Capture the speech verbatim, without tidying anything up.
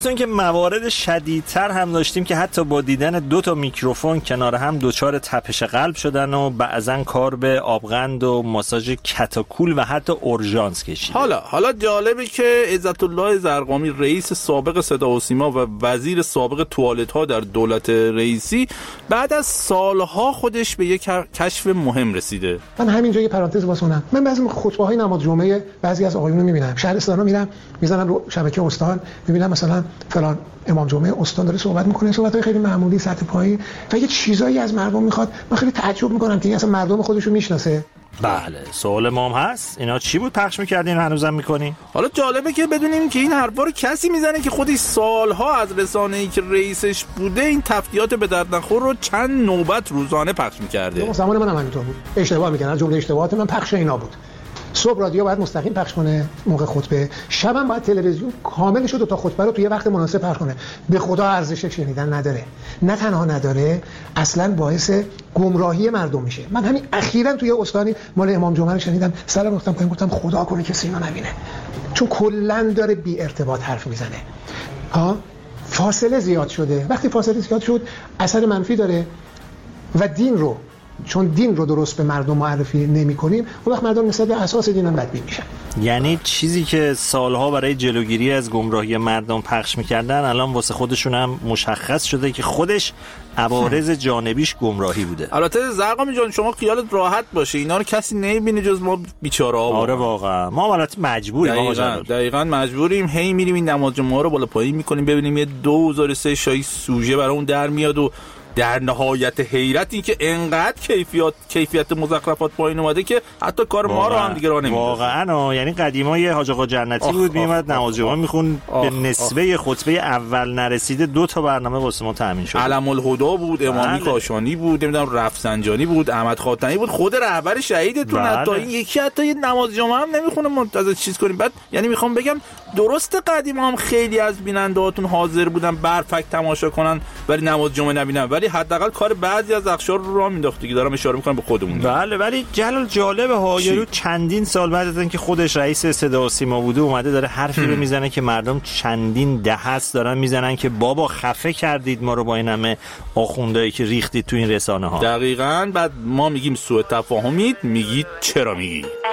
چون که موارد شدیدتر هم داشتیم که حتی با دیدن دو تا میکروفون کنار هم دچار تپش قلب شدن و بعضن کار به آبغند و ماساژ کتاکول و حتی اورژانس کشید. حالا حالا جالبه که عزت الله زرقامی رئیس سابق صدا و سیما و وزیر سابق توالت ها در دولت رئیسی بعد از سالها خودش به یک کشف مهم رسیده. من همینجا یه پرانتز واسونم. من بعضی خطبه های نماز جمعه بعضی از آقایون رو میبینم، شهرستانا میرم میزنم رو شبکه استان، میبینم مثلا فلان امام جمعه استان داره صحبت میکنه، صحبت‌های خیلی معمولی سطح پایین و یه چیزایی از مردم میخواد. من خیلی تعجب میکنم که این اصلا مردم خودش رو میشناسه. بله سوال ما هم هست، اینا چی بود پخش میکردین هنوزم میکنین؟ حالا جالبه که بدونیم که این حرفا رو کسی میزنه که خودش سالها از رسانه‌ای که رئیسش بوده این تفتیات به درد نخور رو چند نوبت روزانه پخش میکرده. زمان منم همینطور بود، اشتباه میکنن، جمله اشتباهات من پخش اینا بود. صبح رادیو باید مستقیم پخش کنه موقع خطبه، شبم باید تلویزیون کاملش دو تا خطبه رو توی وقت مناسب پخش کنه. به خدا ارزش شنیدن نداره، نه تنها نداره، اصلا باعث گمراهی مردم میشه. من همین اخیراً توی استانی مال امام جمعه رو شنیدم، سلام گفتم پایین، گفتم خدا کنه کسی اینو نبینه، چون کلاً داره بی ارتباط حرف میزنه. ها فاصله زیاد شده، وقتی فاصله زیاد شد اثر منفی داره و دین رو چون دین رو درست به مردم معرفی نمی کنیم اون وقت مردم نسبت به اساس دین هم بدبین میشن. یعنی چیزی که سالها برای جلوگیری از گمراهی مردم پخش میکردن الان واسه خودشون هم مشخص شده که خودش عوارض جانبیش گمراهی بوده. البته زرقامی جان شما خیالت راحت باشه، اینا رو کسی نمیبینه جز ما بیچاره‌ها. آره واقعا ما البته مجبوریم. دقیقاً, دقیقاً مجبوریم، هی میریم این نماز جمعه رو بالا پایین میکنیم ببینیم یه دو هزار و سه شایی سوژه برامون در میاد و در نهایت حیرت این که انقدر کیفیت کیفیت مزخرفات پایین اومده که حتی کار ما رو هم دیگه راه نمیندازه. واقعا یعنی قدیما یه حاج آقا جنتی بود میومد نماز جمعه میخون به نسبه خطبه اول نرسیده دو تا برنامه واسه ما تامین شد. علم الهدا بود، امامی بله. کاشانی بود، نمیدونم رفسنجانی بود، احمد خاتمی بود، خود رهبر شهیدتون بله. حتی این یکی حتی یه نماز جمعه هم نمیخونه منتظر چیز کنیم. بعد یعنی میخوام بگم درست قدیما هم خیلی از بیننده‌هاتون حاضر بودن برفک تماشا کنن ولی نماز جمعه نبینن، ولی حداقل کار بعضی از اقشار رو راه مینداخت که دارم اشاره میکنم به خودمون. بله ولی جلال جالبه ها، یارو چندین سال بعد از اینکه خودش رئیس صدا و سیما بوده اومده داره حرفی رو میزنه که مردم چندین دهه است دارن میزنن که بابا خفه کردید ما رو با این همه آخوندایی که ریختید تو این رسانه ها. دقیقاً. بعد ما میگیم سوء تفاهمید، میگید چرا میگی؟